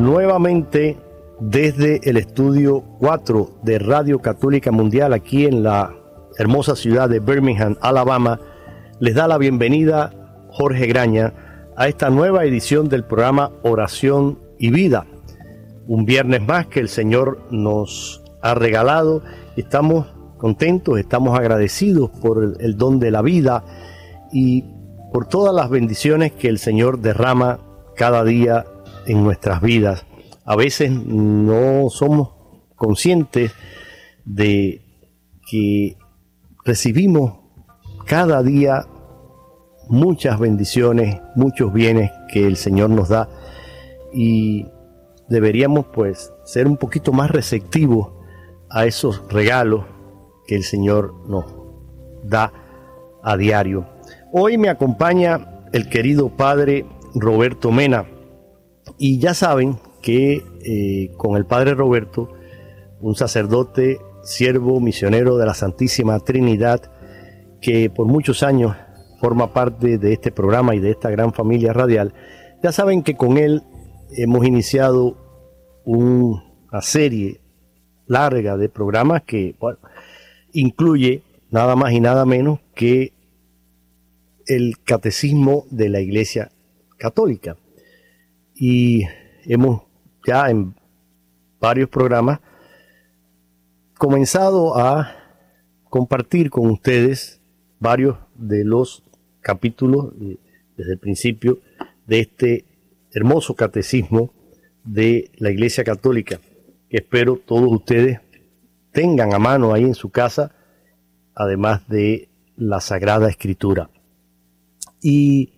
nuevamente desde el estudio 4 de Radio Católica Mundial aquí en la hermosa ciudad de Birmingham, Alabama. Les da la bienvenida Jorge Graña a esta nueva edición del programa Oración y Vida. Un viernes más que el Señor nos ha regalado. Estamos contentos, estamos agradecidos por el don de la vida y por todas las bendiciones que el Señor derrama cada día en nuestras vidas. A veces no somos conscientes de que recibimos cada día muchas bendiciones, muchos bienes que el Señor nos da, y deberíamos pues ser un poquito más receptivos a esos regalos que el Señor nos da a diario. Hoy me acompaña el querido Padre Roberto Mena, y ya saben que con el Padre Roberto, un sacerdote, siervo, misionero de la Santísima Trinidad, que por muchos años forma parte de este programa y de esta gran familia radial, ya saben que con él hemos iniciado una serie larga de programas que incluye nada más y nada menos que el Catecismo de la Iglesia Católica. Y hemos ya en varios programas comenzado a compartir con ustedes varios de los capítulos desde el principio de este hermoso catecismo de la Iglesia Católica, que espero todos ustedes tengan a mano ahí en su casa, además de la Sagrada Escritura. Y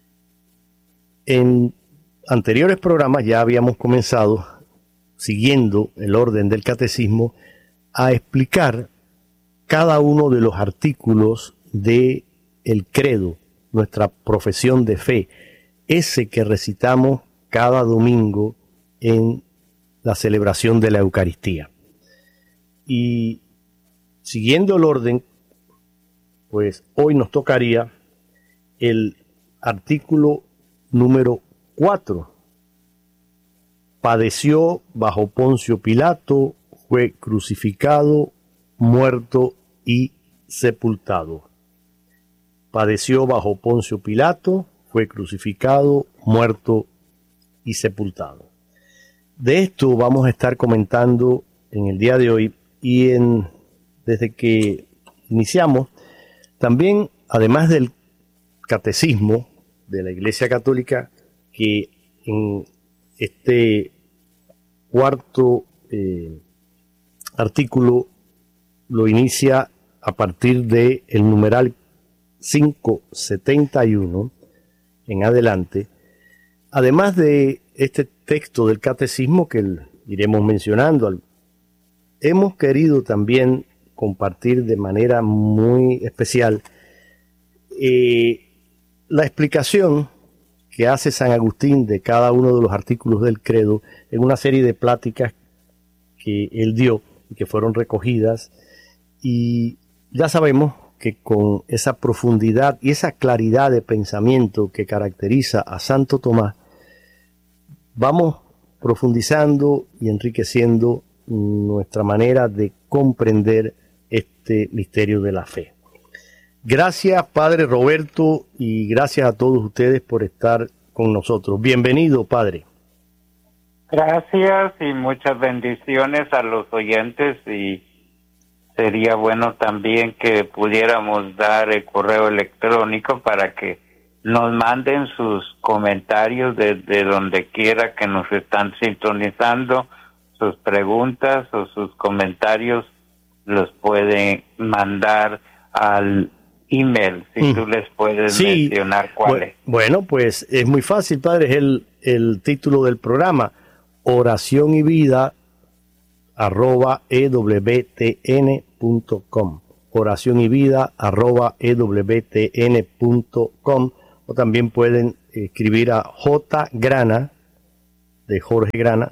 en anteriores programas ya habíamos comenzado, siguiendo el orden del catecismo, a explicar cada uno de los artículos de el credo, nuestra profesión de fe, ese que recitamos cada domingo en la celebración de la Eucaristía. Y siguiendo el orden, pues hoy nos tocaría el artículo número 4. Padeció bajo Poncio Pilato, fue crucificado, muerto y sepultado. Padeció bajo Poncio Pilato, fue crucificado, muerto y sepultado. De esto vamos a estar comentando en el día de hoy y desde que iniciamos, también además del catecismo de la Iglesia Católica, que en este cuarto artículo lo inicia a partir del numeral 571 en adelante. Además de este texto del catecismo que iremos mencionando, hemos querido también compartir de manera muy especial la explicación que hace San Agustín de cada uno de los artículos del credo en una serie de pláticas que él dio y que fueron recogidas, y ya sabemos que con esa profundidad y esa claridad de pensamiento que caracteriza a Santo Tomás, vamos profundizando y enriqueciendo nuestra manera de comprender este misterio de la fe. Gracias, Padre Roberto, y gracias a todos ustedes por estar con nosotros. Bienvenido, Padre. Gracias y muchas bendiciones a los oyentes, y sería bueno también que pudiéramos dar el correo electrónico para que nos manden sus comentarios desde donde quiera que nos están sintonizando, sus preguntas o sus comentarios los pueden mandar al email, si tú les puedes mencionar cuál es. Bueno, pues es muy fácil, Padre, es el título del programa, Oración y Vida @ewtn.com, oración y vida @ewtn.com, o también pueden escribir a jgrana, de Jorge Grana,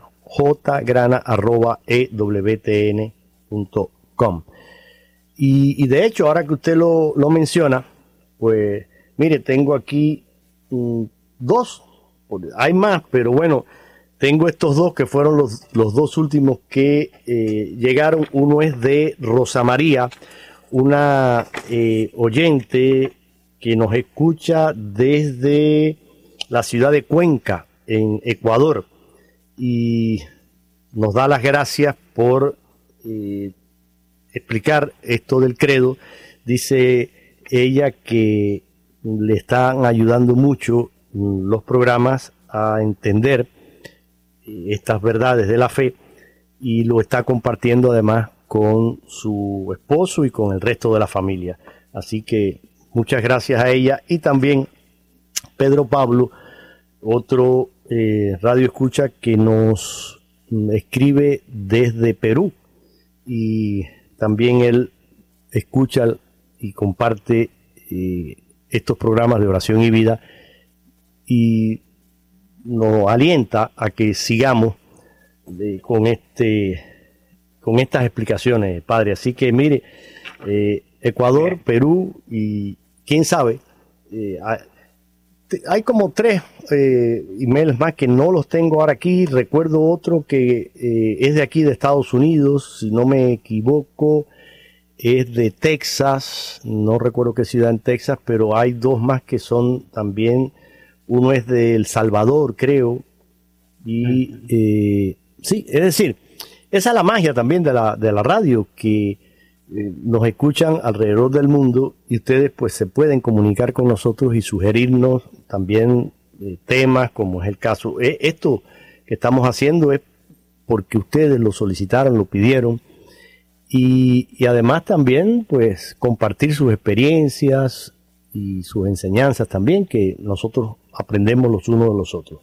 jgrana@ewtn.com. Y de hecho, ahora que usted lo menciona, pues mire, tengo aquí dos, hay más, pero bueno, tengo estos dos que fueron los dos últimos que llegaron. Uno es de Rosa María, una oyente que nos escucha desde la ciudad de Cuenca, en Ecuador, y nos da las gracias por explicar esto del credo. Dice ella que le están ayudando mucho los programas a entender estas verdades de la fe, y lo está compartiendo además con su esposo y con el resto de la familia. Así que muchas gracias a ella. Y también Pedro Pablo, otro radio escucha que nos escribe desde Perú, y también él escucha y comparte estos programas de oración y vida, y nos alienta a que sigamos con estas explicaciones, padre. Así que mire, Ecuador, Perú y quién sabe, hay como 3 emails más que no los tengo ahora aquí. Recuerdo otro que es de aquí de Estados Unidos, si no me equivoco, es de Texas, no recuerdo qué ciudad en Texas, pero hay 2 más que son también. Uno es de El Salvador, creo, y sí, es decir, esa es la magia también de la radio, que nos escuchan alrededor del mundo, y ustedes pues se pueden comunicar con nosotros y sugerirnos también temas, como es el caso. Esto que estamos haciendo es porque ustedes lo solicitaron, lo pidieron, y además también pues compartir sus experiencias y sus enseñanzas también, que nosotros aprendemos los unos de los otros.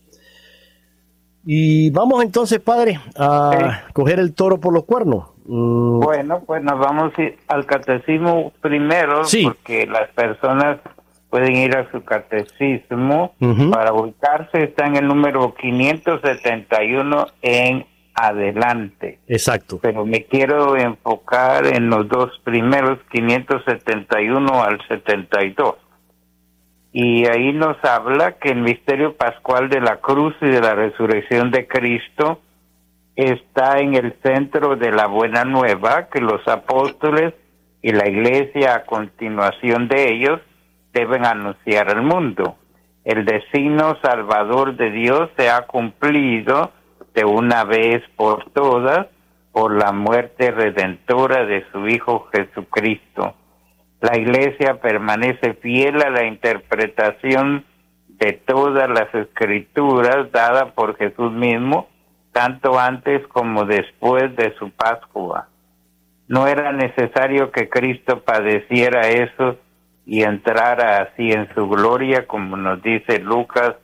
Y vamos entonces, padre, a coger el toro por los cuernos. Bueno, pues nos vamos al catecismo primero, porque las personas pueden ir a su catecismo. Para ubicarse está en el número 571 en adelante. Exacto. Pero me quiero enfocar en los 2 primeros, 571 al 72. Y ahí nos habla que el misterio pascual de la cruz y de la resurrección de Cristo está en el centro de la buena nueva que los apóstoles y la iglesia a continuación de ellos deben anunciar al mundo. El designio salvador de Dios se ha cumplido de una vez por todas por la muerte redentora de su Hijo Jesucristo. La iglesia permanece fiel a la interpretación de todas las escrituras dada por Jesús mismo, tanto antes como después de su Pascua. No era necesario que Cristo padeciera eso y entrara así en su gloria, como nos dice Lucas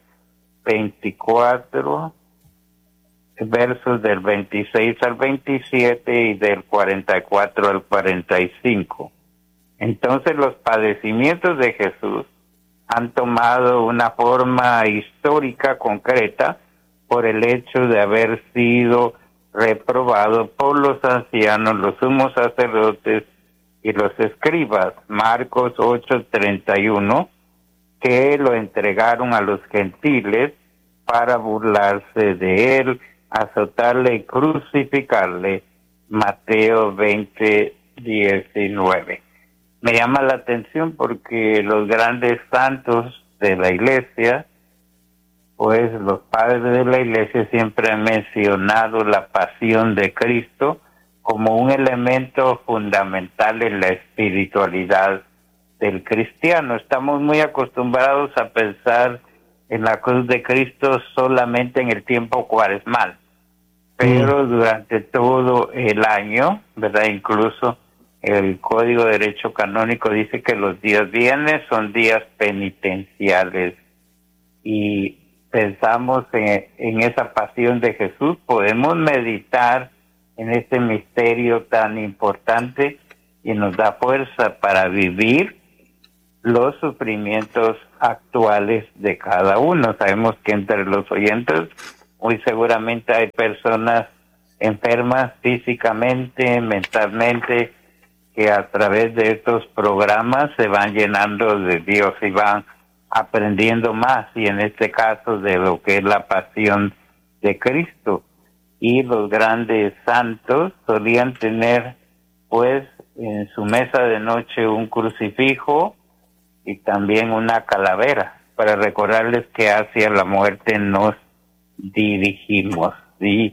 24, versos del 26 al 27 y del 44 al 45. Entonces los padecimientos de Jesús han tomado una forma histórica concreta por el hecho de haber sido reprobado por los ancianos, los sumos sacerdotes y los escribas. Marcos 8:31, que lo entregaron a los gentiles para burlarse de él, azotarle y crucificarle. Mateo 20:19. Me llama la atención porque los grandes santos de la iglesia, pues los padres de la iglesia siempre han mencionado la pasión de Cristo como un elemento fundamental en la espiritualidad del cristiano. Estamos muy acostumbrados a pensar en la cruz de Cristo solamente en el tiempo cuaresmal, pero durante todo el año, ¿verdad? Incluso el Código de Derecho Canónico dice que los días viernes son días penitenciales, y pensamos en esa pasión de Jesús, podemos meditar en este misterio tan importante y nos da fuerza para vivir los sufrimientos actuales de cada uno. Sabemos que entre los oyentes muy seguramente hay personas enfermas físicamente, mentalmente, que a través de estos programas se van llenando de Dios y van aprendiendo más, y en este caso de lo que es la pasión de Cristo. Y los grandes santos solían tener, pues, en su mesa de noche un crucifijo y también una calavera, para recordarles que hacia la muerte nos dirigimos y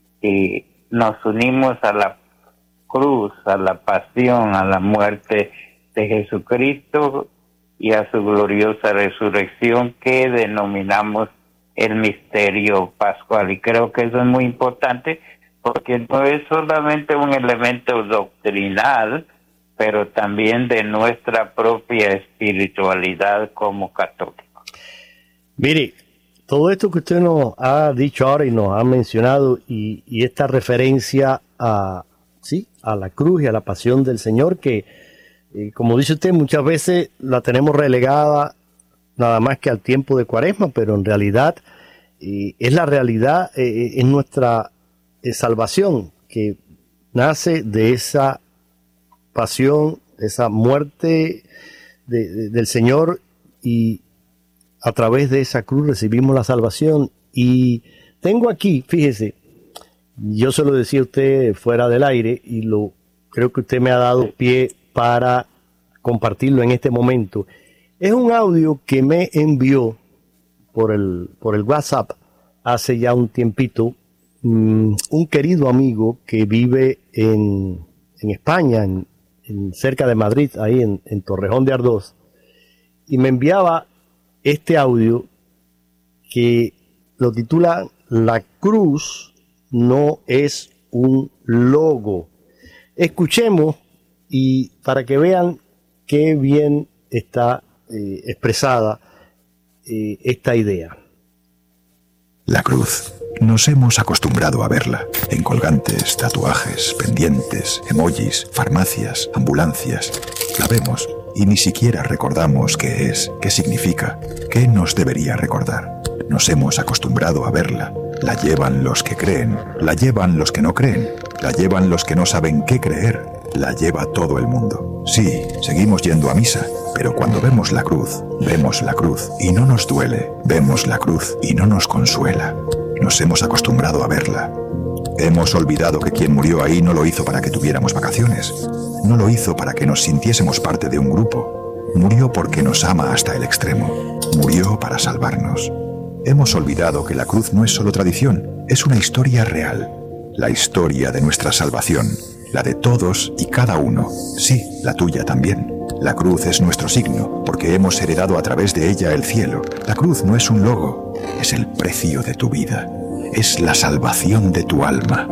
nos unimos a la cruz, a la pasión, a la muerte de Jesucristo y a su gloriosa resurrección, que denominamos el misterio pascual. Y creo que eso es muy importante, porque no es solamente un elemento doctrinal, pero también de nuestra propia espiritualidad como católicos. Mire, todo esto que usted nos ha dicho ahora y nos ha mencionado, y esta referencia a la cruz y a la pasión del Señor, que como dice usted, muchas veces la tenemos relegada nada más que al tiempo de Cuaresma, pero en realidad es la realidad, es nuestra salvación, que nace de esa pasión, esa muerte del Señor, y a través de esa cruz recibimos la salvación. Y tengo aquí, fíjese, yo se lo decía a usted fuera del aire, y creo que usted me ha dado pie para compartirlo en este momento. Es un audio que me envió por el WhatsApp hace ya un tiempito un querido amigo que vive en España, cerca de Madrid, ahí en Torrejón de Ardoz, y me enviaba este audio que lo titula "La cruz no es un logo". Escuchemos, y para que vean qué bien está expresada esta idea. La cruz. Nos hemos acostumbrado a verla en colgantes, tatuajes, pendientes, emojis, farmacias, ambulancias. La vemos y ni siquiera recordamos qué es, qué significa, qué nos debería recordar. Nos hemos acostumbrado a verla. La llevan los que creen, la llevan los que no creen, la llevan los que no saben qué creer, la lleva todo el mundo. Sí, seguimos yendo a misa, pero cuando vemos la cruz y no nos duele, vemos la cruz y no nos consuela. Nos hemos acostumbrado a verla. Hemos olvidado que quien murió ahí no lo hizo para que tuviéramos vacaciones, no lo hizo para que nos sintiésemos parte de un grupo. Murió porque nos ama hasta el extremo, murió para salvarnos. Hemos olvidado que la cruz no es solo tradición, es una historia real, la historia de nuestra salvación, la de todos y cada uno, sí, la tuya también. La cruz es nuestro signo, porque hemos heredado a través de ella el cielo. La cruz no es un logo, es el precio de tu vida, es la salvación de tu alma.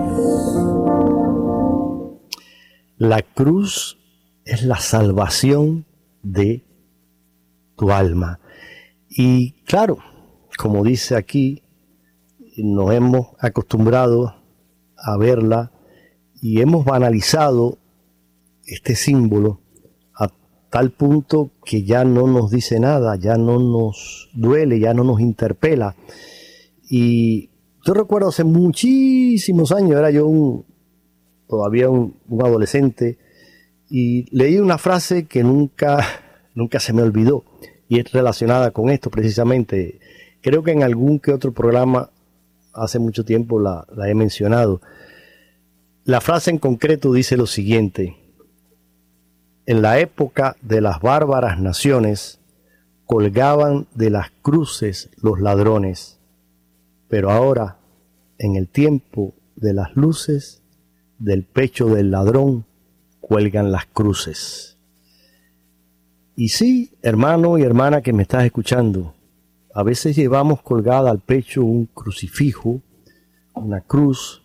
La cruz es la salvación de tu alma. Y claro, como dice aquí, nos hemos acostumbrado a verla y hemos banalizado este símbolo a tal punto que ya no nos dice nada, ya no nos duele, ya no nos interpela. Y yo recuerdo hace muchísimos años, era yo todavía un adolescente, y leí una frase que nunca se me olvidó, y es relacionada con esto precisamente. Creo que en algún que otro programa hace mucho tiempo la he mencionado. La frase en concreto dice lo siguiente: en la época de las bárbaras naciones, colgaban de las cruces los ladrones, pero ahora, en el tiempo de las luces, del pecho del ladrón cuelgan las cruces. Y sí, hermano y hermana que me estás escuchando, a veces llevamos colgada al pecho un crucifijo, una cruz,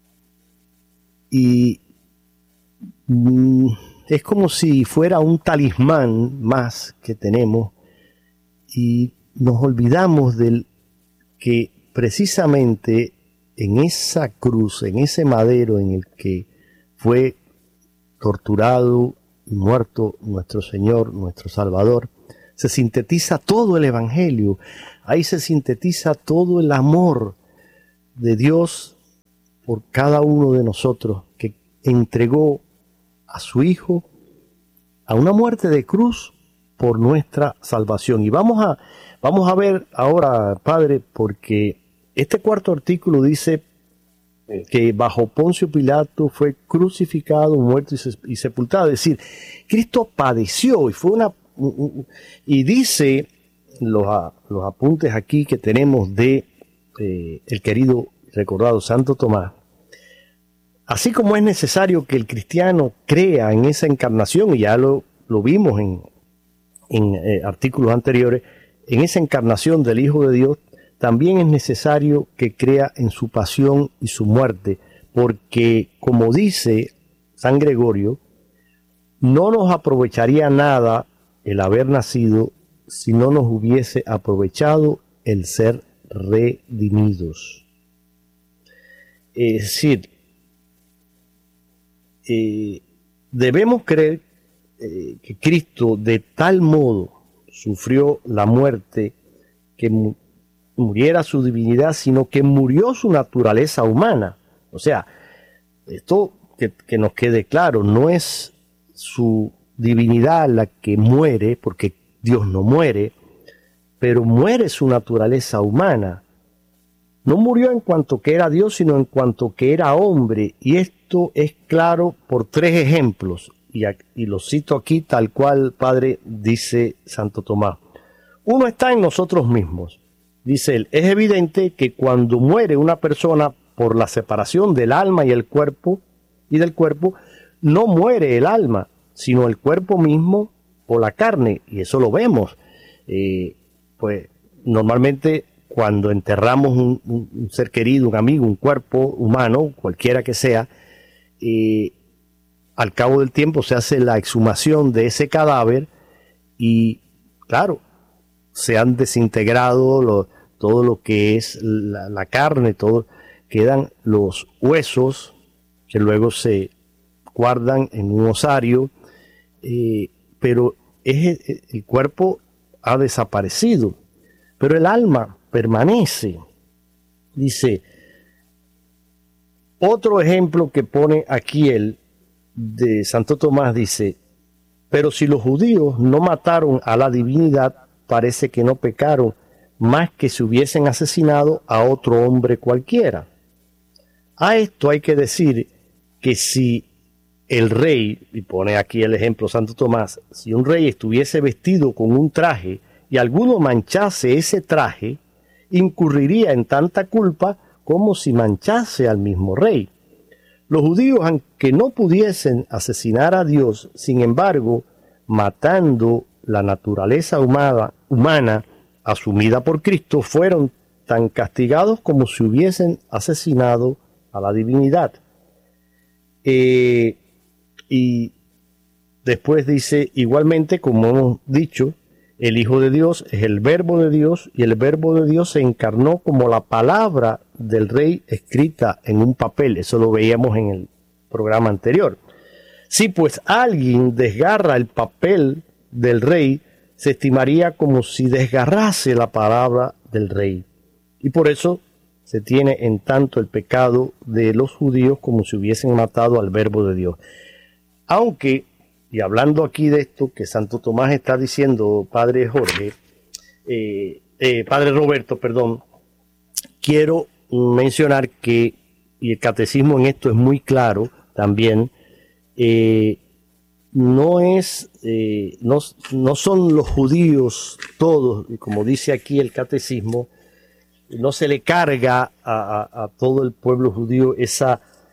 y es como si fuera un talismán más que tenemos, y nos olvidamos del que precisamente en esa cruz, en ese madero en el que fue torturado y muerto nuestro Señor, nuestro Salvador, se sintetiza todo el Evangelio. Ahí se sintetiza todo el amor de Dios por cada uno de nosotros, que entregó a su Hijo a una muerte de cruz por nuestra salvación. Y vamos a ver ahora, Padre, porque Este cuarto artículo dice que bajo Poncio Pilato fue crucificado, muerto y sepultado. Es decir, Cristo padeció y fue y dice los apuntes aquí que tenemos de el querido recordado Santo Tomás. Así como es necesario que el cristiano crea en esa encarnación, y ya lo vimos en artículos anteriores, en esa encarnación del Hijo de Dios, también es necesario que crea en su pasión y su muerte, porque, como dice San Gregorio, no nos aprovecharía nada el haber nacido si no nos hubiese aprovechado el ser redimidos. Es decir, debemos creer que Cristo de tal modo sufrió la muerte que muriera su divinidad, sino que murió su naturaleza humana. O sea, esto que nos quede claro, no es su divinidad la que muere, porque Dios no muere, pero muere su naturaleza humana. No murió en cuanto que era Dios, sino en cuanto que era hombre, y esto es claro por 3 ejemplos, y los cito aquí tal cual, Padre, dice Santo Tomás. Uno está en nosotros mismos. Dice él, es evidente que cuando muere una persona por la separación del alma y del cuerpo, no muere el alma, sino el cuerpo mismo por la carne, y eso lo vemos. Pues normalmente cuando enterramos un ser querido, un amigo, un cuerpo humano, cualquiera que sea, al cabo del tiempo se hace la exhumación de ese cadáver y, claro, se han desintegrado todo lo que es la carne, quedan los huesos que luego se guardan en un osario, pero el cuerpo ha desaparecido, pero el alma permanece. Dice, otro ejemplo que pone aquí de Santo Tomás, dice, pero si los judíos no mataron a la divinidad, parece que no pecaron, más que si hubiesen asesinado a otro hombre cualquiera. A esto hay que decir que si el rey, y pone aquí el ejemplo Santo Tomás, si un rey estuviese vestido con un traje y alguno manchase ese traje, incurriría en tanta culpa como si manchase al mismo rey. Los judíos, aunque no pudiesen asesinar a Dios, sin embargo, matando la naturaleza humana asumida por Cristo, fueron tan castigados como si hubiesen asesinado a la divinidad. Y después dice, igualmente, como hemos dicho, el Hijo de Dios es el Verbo de Dios, y el Verbo de Dios se encarnó como la palabra del Rey escrita en un papel. Eso lo veíamos en el programa anterior. Si pues alguien desgarra el papel del Rey, se estimaría como si desgarrase la palabra del Rey. Y por eso se tiene en tanto el pecado de los judíos como si hubiesen matado al Verbo de Dios. Aunque, y hablando aquí de esto que Santo Tomás está diciendo, Padre Roberto, perdón, quiero mencionar que, y el catecismo en esto es muy claro también, no son los judíos todos, como dice aquí el catecismo, no se le carga a todo el pueblo judío ese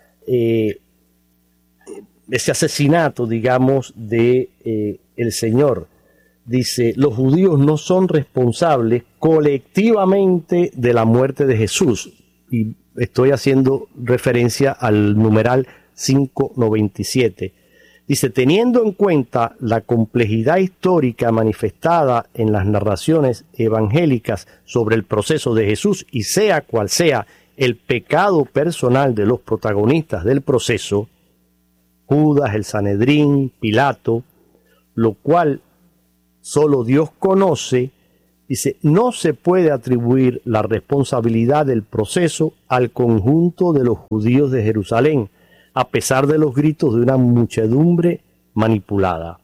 asesinato, digamos, de el Señor. Dice, los judíos no son responsables colectivamente de la muerte de Jesús. Y estoy haciendo referencia al numeral 597. Dice, teniendo en cuenta la complejidad histórica manifestada en las narraciones evangélicas sobre el proceso de Jesús, y sea cual sea el pecado personal de los protagonistas del proceso, Judas, el Sanedrín, Pilato, lo cual solo Dios conoce, dice, no se puede atribuir la responsabilidad del proceso al conjunto de los judíos de Jerusalén, a pesar de los gritos de una muchedumbre manipulada.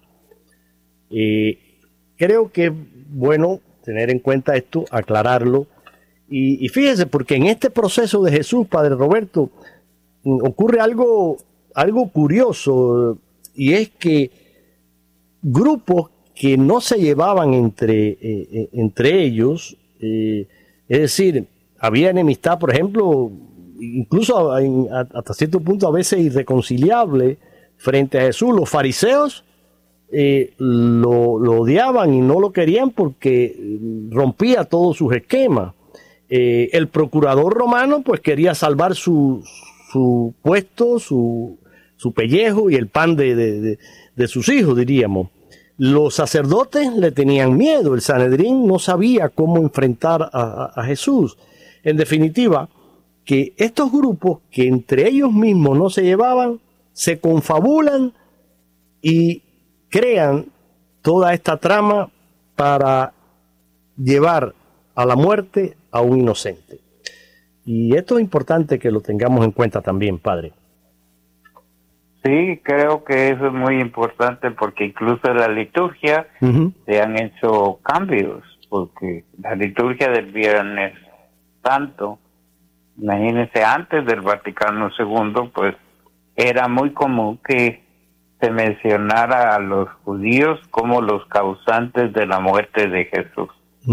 Creo que es bueno tener en cuenta esto, aclararlo, Y fíjese, porque en este proceso de Jesús, Padre Roberto, ocurre algo curioso, y es que grupos que no se llevaban entre ellos, es decir, había enemistad, por ejemplo, incluso hasta cierto punto a veces irreconciliable frente a Jesús. Los fariseos lo odiaban y no lo querían porque rompía todos sus esquemas. El procurador romano pues quería salvar su puesto, su pellejo y el pan de sus hijos, diríamos. Los sacerdotes le tenían miedo, el Sanedrín no sabía cómo enfrentar a Jesús. En definitiva, que estos grupos que entre ellos mismos no se llevaban, se confabulan y crean toda esta trama para llevar a la muerte a un inocente. Y esto es importante que lo tengamos en cuenta también, Padre. Sí, creo que eso es muy importante, porque incluso en la liturgia se han hecho cambios, porque la liturgia del Viernes Santo, imagínense, antes del Vaticano II, pues era muy común que se mencionara a los judíos como los causantes de la muerte de Jesús.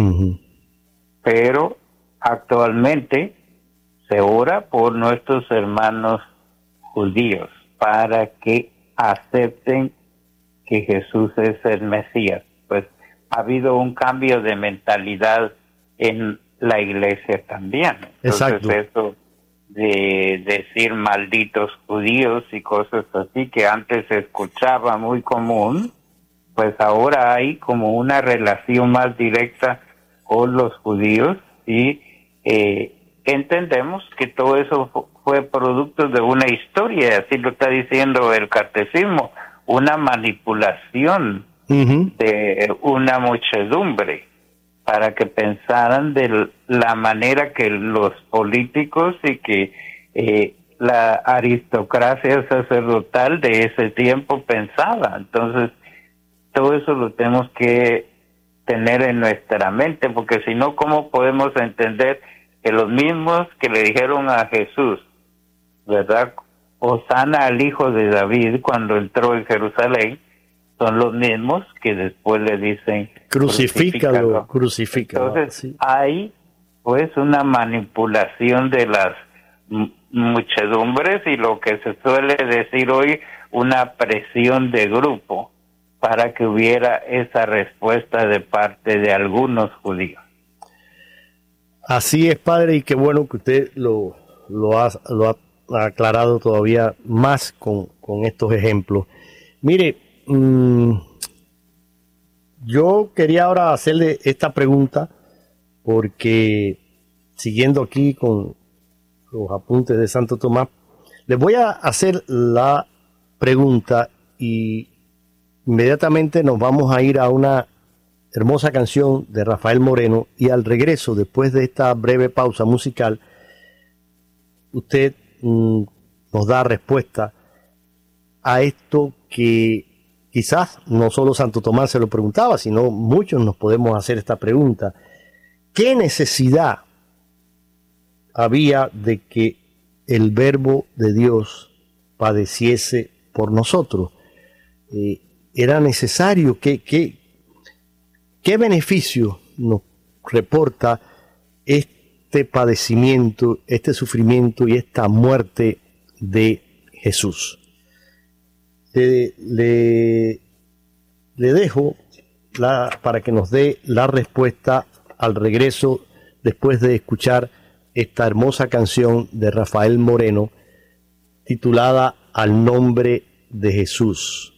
Pero actualmente se ora por nuestros hermanos judíos para que acepten que Jesús es el Mesías. Pues ha habido un cambio de mentalidad en la iglesia también. Entonces, exacto, eso de decir malditos judíos y cosas así que antes se escuchaba muy común, pues ahora hay como una relación más directa con los judíos, y entendemos que todo eso fue producto de una historia, así lo está diciendo el catecismo, una manipulación de una muchedumbre para que pensaran de la manera que los políticos y que la aristocracia sacerdotal de ese tiempo pensaba. Entonces, todo eso lo tenemos que tener en nuestra mente, porque si no, ¿cómo podemos entender que los mismos que le dijeron a Jesús, ¿verdad?, Hosana al hijo de David, cuando entró en Jerusalén, son los mismos que después le dicen crucifícalo. Entonces, sí, hay pues una manipulación de las muchedumbres y lo que se suele decir hoy, una presión de grupo para que hubiera esa respuesta de parte de algunos judíos. Así es, Padre, y qué bueno que usted lo ha aclarado todavía más con estos ejemplos. Mire, yo quería ahora hacerle esta pregunta, porque siguiendo aquí con los apuntes de Santo Tomás, les voy a hacer la pregunta y inmediatamente nos vamos a ir a una hermosa canción de Rafael Moreno, y al regreso, después de esta breve pausa musical, usted nos da respuesta a esto que quizás no solo Santo Tomás se lo preguntaba, sino muchos nos podemos hacer esta pregunta. ¿Qué necesidad había de que el Verbo de Dios padeciese por nosotros? ¿Era necesario? ¿Qué beneficio nos reporta este padecimiento, este sufrimiento y esta muerte de Jesús? Le dejo para que nos dé la respuesta al regreso, después de escuchar esta hermosa canción de Rafael Moreno titulada Al nombre de Jesús.